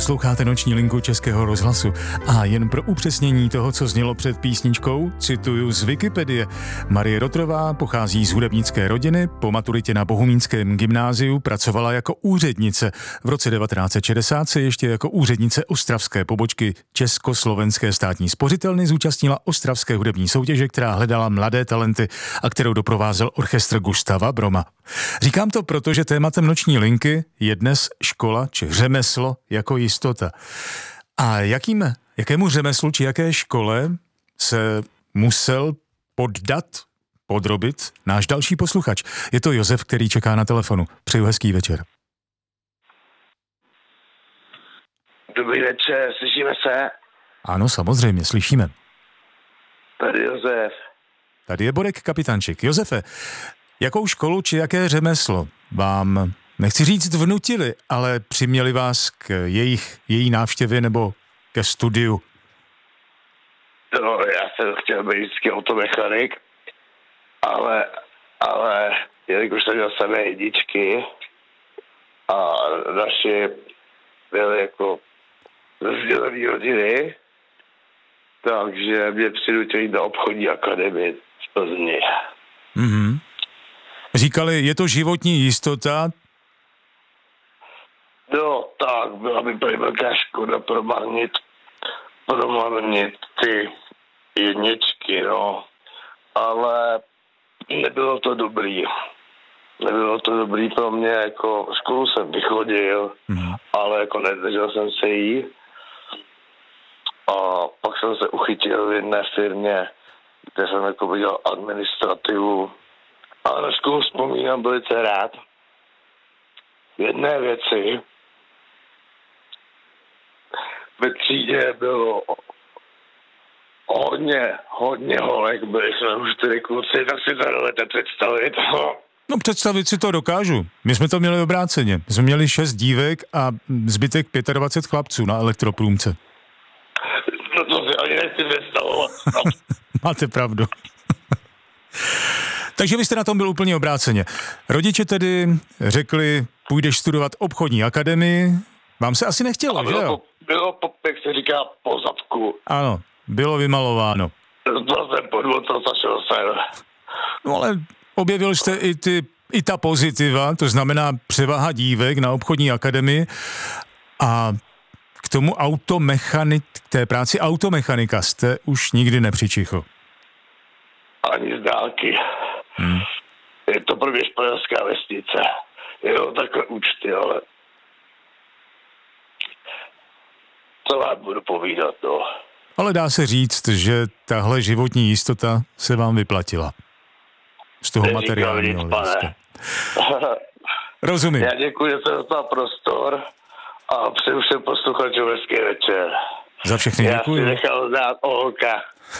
Posloucháte Noční linku Českého rozhlasu a jen pro upřesnění toho, co znělo před písničkou, cituju z Wikipedie. Marie Rotrová pochází z hudebnické rodiny, po maturitě na Bohumínském gymnáziu pracovala jako úřednice. V roce 1960 se ještě jako úřednice ostravské pobočky Československé státní spořitelny zúčastnila ostravské hudební soutěže, která hledala mladé talenty a kterou doprovázel orchestr Gustava Broma. Říkám to proto, že tématem Noční linky je dnes škola či řemeslo jako jistota. A jakému řemeslu či jaké škole se musel podrobit náš další posluchač? Je to Josef, který čeká na telefonu. Přeju hezký večer. Dobrý večer, slyšíme se? Ano, samozřejmě, slyšíme. Tady Josef. Tady je Borek Kapitančik. Josefe, jakou školu či jaké řemeslo vám, nechci říct vnutili, ale přiměli vás k její návštěvě nebo ke studiu? No, já jsem chtěl být vždycky automechanik, ale jelikož jsem měl samé jedničky a naši byli jako rozdělený rodiny, takže mě přinutili na obchodní akademii z Plzně. Mhm. Říkali, je to životní jistota? No tak, byla by velká škoda promarnit ty jedničky, no. Ale nebylo to dobrý. Nebylo to dobrý pro mě, jako školu jsem vychodil, ale jako nedržel jsem se jí. A pak jsem se uchytil v jedné firmě, kde jsem jako dělal administrativu. A na školu vzpomínám velice rád. V jedné věci ve třídě bylo hodně holek, byli jsme už 4 kluci, tak si to dovedete představit. No představit si to dokážu. My jsme to měli obráceně. My jsme měli 6 dívek a zbytek 25 chlapců na elektroprůmce. No to si ani nechci představovat. Máte pravdu. Takže vy jste na tom byl úplně obráceně. Rodiče tedy řekli, půjdeš studovat obchodní akademii. Vám se asi nechtělo, že jo? Bylo, jak se říká, po zadku. Ano, bylo vymalováno. To jsem podvod, to zašel jsem. No ale objevil jste i ta pozitiva, to znamená převaha dívek na obchodní akademii a k tomu k té práci automechanika jste už nikdy nepřičichl. Ani z dálky. Je to pro mě španělská vesnice. Jo, takhle účty, ale co vám budu povídat, no. Ale dá se říct, že tahle životní jistota se vám vyplatila. Z toho materiálního hlediska. Rozumím. Já děkuji, že jsem dostal prostor a přeju všem posluchačům hezký večer. Za všechny děkuji. Já si nechal znát o holka.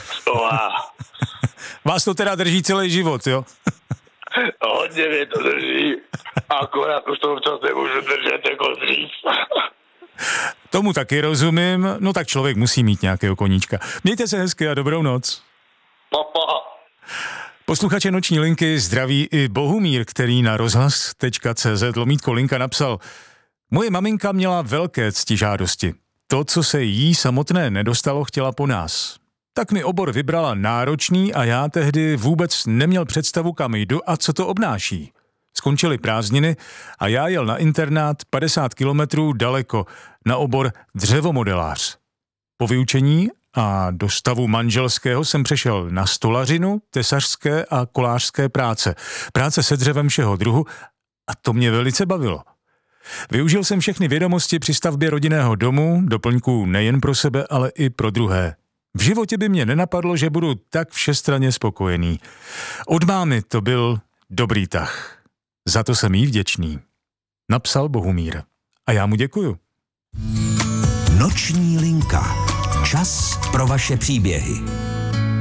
Vás to teda drží celý život, jo? Hodně mě to drží. Akorát už to občas nemůžu držet jako dřív. Tomu taky rozumím. No tak člověk musí mít nějakého koníčka. Mějte se hezky a dobrou noc. Papa. Posluchače Noční linky zdraví i Bohumír, který na rozhlas.cz/linka napsal: Moje maminka měla velké ctižádosti. To, co se jí samotné nedostalo, chtěla po nás. Tak mi obor vybrala náročný a já tehdy vůbec neměl představu, kam jdu a co to obnáší. Skončily prázdniny a já jel na internát 50 kilometrů daleko na obor dřevomodelář. Po vyučení a do stavu manželského jsem přešel na stolařinu, tesařské a kolářské práce. Práce se dřevem všeho druhu a to mě velice bavilo. Využil jsem všechny vědomosti při stavbě rodinného domu, doplňků nejen pro sebe, ale i pro druhé. V životě by mě nenapadlo, že budu tak všestranně spokojený. Od mámy to byl dobrý tah. Za to jsem jí vděčný. Napsal Bohumír. A já mu děkuju. Noční linka. Čas pro vaše příběhy.